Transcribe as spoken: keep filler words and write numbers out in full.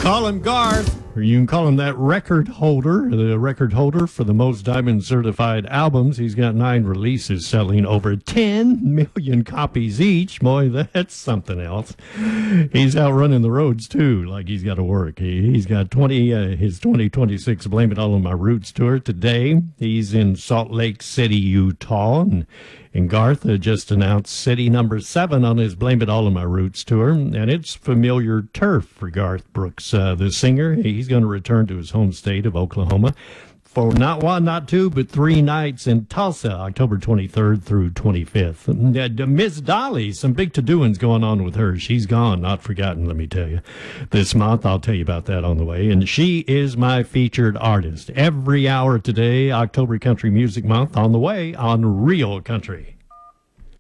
Call him Garth, or you can call him that record holder, the record holder for the most diamond certified albums. He's got nine releases selling over ten million copies each. Boy, that's something else. He's out running the roads too, like he's got to work. He, he's got twenty, uh, his twenty twenty-six Blame It All on My Roots tour today. He's in Salt Lake City, Utah, and And Garth uh, just announced city number seven on his Blame It All on My Roots tour, and it's familiar turf for Garth Brooks. Uh, the singer, he's going to return to his home state of Oklahoma for not one, not two, but three nights in Tulsa, October twenty-third through twenty-fifth. Uh, Miss Dolly, some big to-doings going on with her. She's gone, not forgotten, let me tell you. This month, I'll tell you about that on the way. And she is my featured artist every hour today, October Country Music Month, on the way on Real Country.